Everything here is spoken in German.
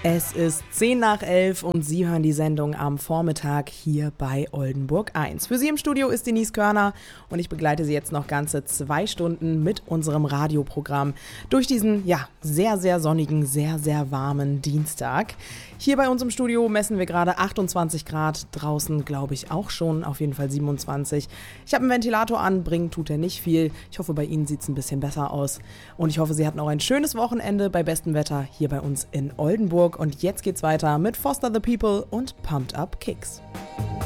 Es ist 10 nach 11 und Sie hören die Sendung am Vormittag hier bei Oldenburg 1. Für Sie im Studio ist Denise Körner und ich begleite Sie jetzt noch ganze 2 Stunden mit unserem Radioprogramm durch diesen, sehr, sehr sonnigen, sehr, sehr warmen Dienstag. Hier bei uns im Studio messen wir gerade 28 Grad, draußen glaube ich auch schon, auf jeden Fall 27. Ich habe einen Ventilator an, bringen tut er nicht viel. Ich hoffe, bei Ihnen sieht es ein bisschen besser aus und ich hoffe, Sie hatten auch ein schönes Wochenende bei bestem Wetter hier bei uns in Oldenburg. Und jetzt geht's weiter mit Foster the People und Pumped Up Kicks.